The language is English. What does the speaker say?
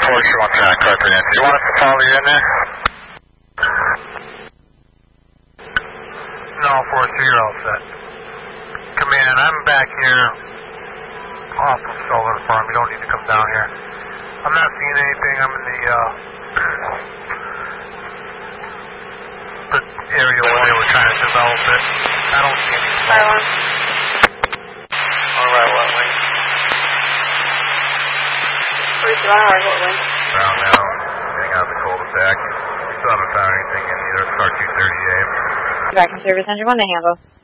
Porsche 1 track, car 3 Nancy. You want us to follow you in there? No, Forrester, you're all set. Command, I'm back here off of Sullivan Farm. You don't need to come down here. I'm not seeing anything. I'm in the area where they were trying to develop it. I don't see anything. Alright, what wing? 32 hours, what wing? Brown now, getting out of the cul-de-sac. We still haven't found anything in either. Car 238. Back in service, engine 1 to handle.